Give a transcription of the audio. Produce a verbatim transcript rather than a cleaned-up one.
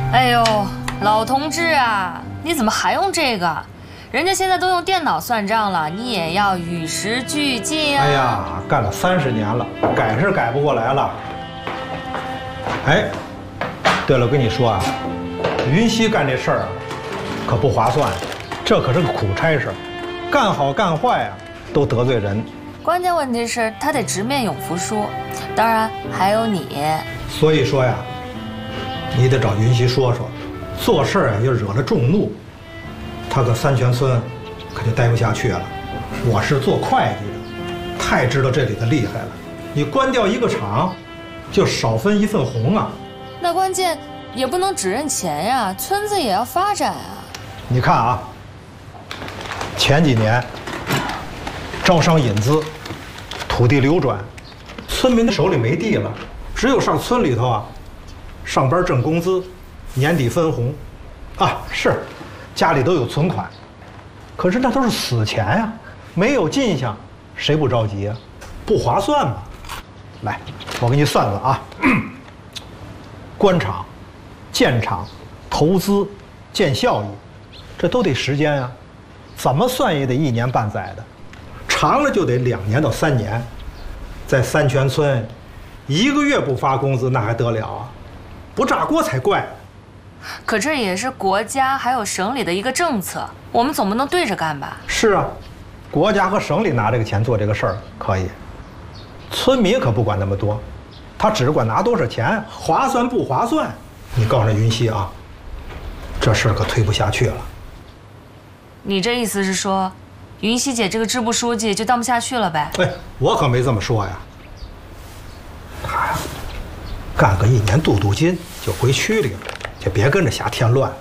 哎呦，老同志啊，你怎么还用这个？人家现在都用电脑算账了，你也要与时俱进啊！ 哎呀，干了三十年了，改是改不过来了。哎，对了，我跟你说啊，云溪干这事儿啊，可不划算，这可是个苦差事，干好干坏啊，都得罪人。 关键问题是他得直面永福叔，当然还有你。 所以说呀，你得找云溪说说，做事啊要惹了众怒，他搁三泉村可就待不下去了。我是做会计的，太知道这里的厉害了。你关掉一个厂，就少分一份红啊。 那关键也不能只认钱呀，村子也要发展啊。 你看啊，前几年招商引资，土地流转，村民的手里没地了，只有上村里头啊，上班挣工资，年底分红，啊是，家里都有存款，可是那都是死钱呀，没有进项，谁不着急啊？不划算嘛。来，我给你算算啊，官场、建厂、投资、见效益，这都得时间啊，怎么算也得一年半载的，长了就得两年到三年。在三泉村，一个月不发工资那还得了啊？不炸锅才怪。 可这也是国家还有省里的一个政策，我们总不能对着干吧？ 是啊，国家和省里拿这个钱做这个事儿可以，村民可不管那么多，他只管拿多少钱，划算不划算？你告诉云溪啊，这事儿可推不下去了。 你这意思是说，云溪姐这个支部书记就当不下去了呗？ 哎，我可没这么说呀。他呀，干个一年镀镀金就回区里了，就别跟着瞎添乱。